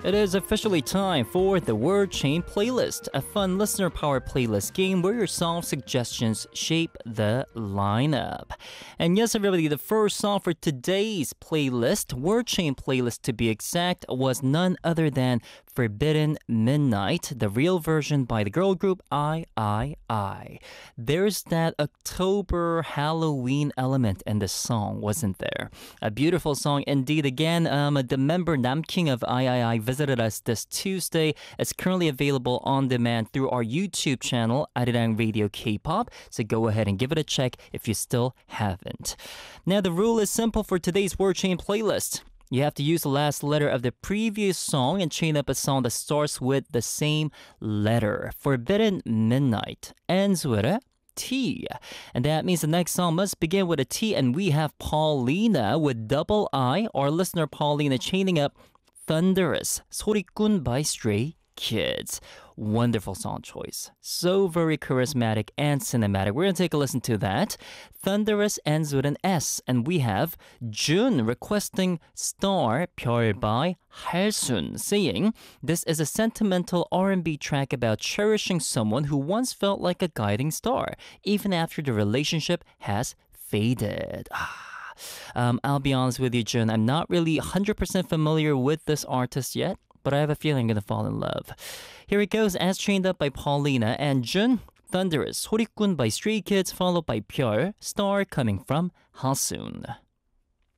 It is officially time for the Word Chain Playlist, a fun listener-powered playlist game where your song suggestions shape the lineup. And yes, everybody, the first song for today's playlist, Word Chain Playlist to be exact, was none other than Forbidden Midnight, the real version by the girl group I. There's that October Halloween element in this song, wasn't there? A beautiful song indeed. Again, the member Nam King of I visited us this Tuesday. It's currently available on demand through our YouTube channel, Arirang Radio K-pop. So go ahead and give it a check if you still haven't. Now, the rule is simple for today's Word Chain Playlist. You have to use the last letter of the previous song and chain up a song that starts with the same letter. Forbidden Midnight ends with a T. And that means the next song must begin with a T. And we have Paulina with double I, our listener Paulina, chaining up Thunderous, 소리꾼 by Stray Kids. Wonderful song choice. So very charismatic and cinematic. We're going to take a listen to that. Thunderous ends with an S. And we have Jun requesting Star, 별 by Halsun, saying, this is a sentimental R&B track about cherishing someone who once felt like a guiding star, even after the relationship has faded. I'll be honest with you, Jun. I'm not really 100% familiar with this artist yet, but I have a feeling I'm going to fall in love. Here it goes, as trained up by Paulina and Jun. Thunderous, 소리꾼 by Stray Kids, followed by 별, Star coming from Halsun.